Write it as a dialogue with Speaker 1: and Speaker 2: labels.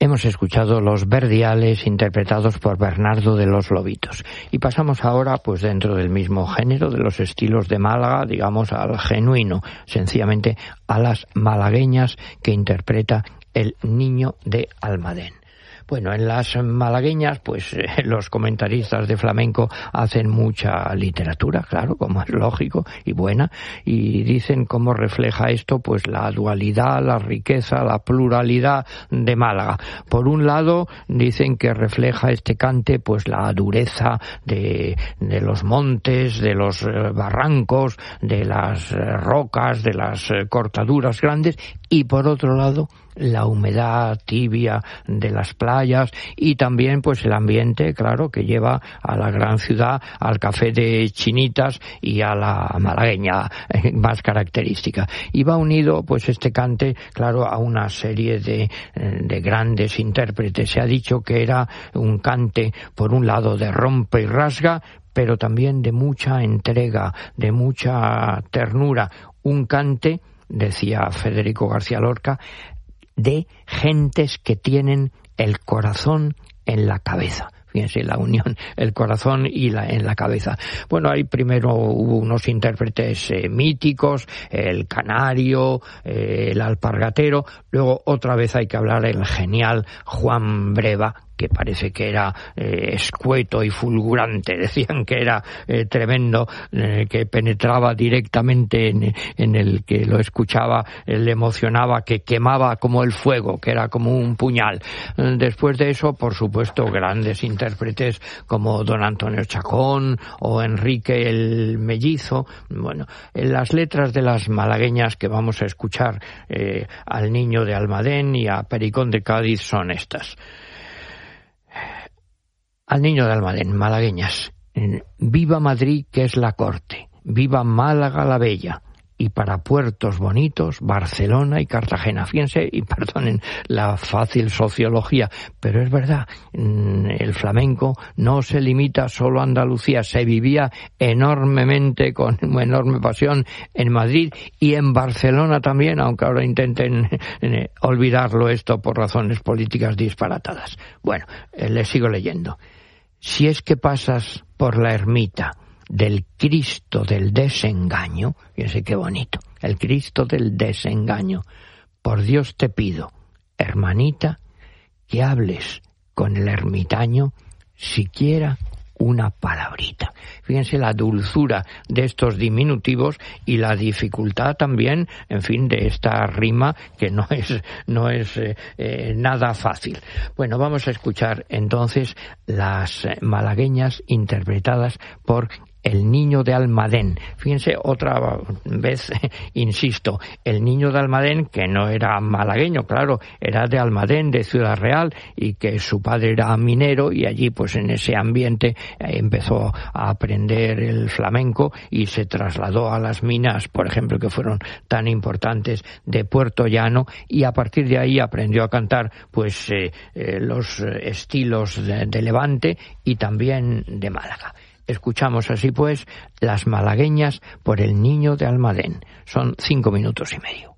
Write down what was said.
Speaker 1: Hemos escuchado Los Verdiales, interpretados por Bernardo de los Lobitos. Y pasamos ahora, pues dentro del mismo género, de los estilos de Málaga, digamos, al genuino, sencillamente a las malagueñas que interpreta El Niño de Almadén. Bueno, en las malagueñas, pues los comentaristas de flamenco hacen mucha literatura, claro, como es lógico y buena, y dicen cómo refleja esto, pues la dualidad, la riqueza, la pluralidad de Málaga. Por un lado, dicen que refleja este cante, pues la dureza de los montes, de los barrancos, de las rocas, de las cortaduras grandes, y por otro lado, la humedad tibia de las playas y también pues el ambiente, claro, que lleva a la gran ciudad, al café de Chinitas y a la malagueña más característica. Y va unido pues este cante, claro, a una serie de grandes intérpretes. Se ha dicho que era un cante, por un lado, de rompe y rasga, pero también de mucha entrega, de mucha ternura. Un cante, decía Federico García Lorca, de gentes que tienen el corazón en la cabeza. Fíjense la unión, el corazón y en la cabeza. Bueno, ahí primero hubo unos intérpretes míticos, el canario, el alpargatero, luego otra vez hay que hablar del genial Juan Breva, que parece que era escueto y fulgurante, decían que era tremendo, que penetraba directamente en el que lo escuchaba, le emocionaba, que quemaba como el fuego, que era como un puñal. Después de eso, por supuesto, grandes intérpretes como don Antonio Chacón o Enrique el Mellizo. Bueno, en las letras de las malagueñas que vamos a escuchar al Niño de Almadén y a Pericón de Cádiz son estas. Al Niño de Almadén, malagueñas. Viva Madrid, que es la corte. Viva Málaga la bella. Y para puertos bonitos, Barcelona y Cartagena. Fíjense, y perdonen la fácil sociología, pero es verdad, el flamenco no se limita solo a Andalucía, se vivía enormemente, con enorme pasión, en Madrid y en Barcelona también, aunque ahora intenten olvidarlo esto por razones políticas disparatadas. Bueno, les sigo leyendo. Si es que pasas por la ermita del Cristo del desengaño, fíjense qué bonito, el Cristo del desengaño, por Dios te pido, hermanita, que hables con el ermitaño siquiera una palabrita. Fíjense la dulzura de estos diminutivos y la dificultad también, en fin, de esta rima que no es nada fácil. Bueno, vamos a escuchar entonces las malagueñas interpretadas por El Niño de Almadén. Fíjense, otra vez, insisto, El Niño de Almadén, que no era malagueño, claro, era de Almadén, de Ciudad Real, y que su padre era minero, y allí, pues en ese ambiente, empezó a aprender el flamenco y se trasladó a las minas, por ejemplo, que fueron tan importantes, de Puerto Llano, y a partir de ahí aprendió a cantar, pues, los estilos de Levante y también de Málaga. Escuchamos así pues las malagueñas por El Niño de Almadén. Son 5 minutos y medio.